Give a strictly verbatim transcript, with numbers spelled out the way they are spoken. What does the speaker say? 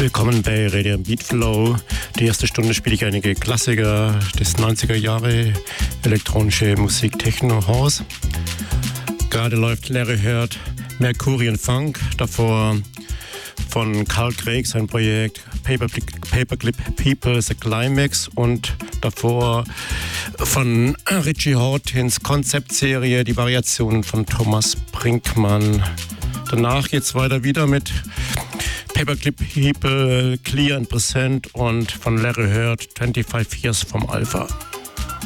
Willkommen bei Radio Beatflow. Die erste Stunde spiele ich einige Klassiker des neunziger Jahre, elektronische Musik, Techno, House. Gerade läuft Larry Heard, Mercurian Funk, davor von Carl Craig sein Projekt Paperclip, Paperclip People, The Climax und davor von Richie Hawtins Konzeptserie, die Variationen von Thomas Brinkmann. Danach geht es weiter wieder mit Paperclip People, Clear and Present und von Larry Heard, fünfundzwanzig Years vom Alpha.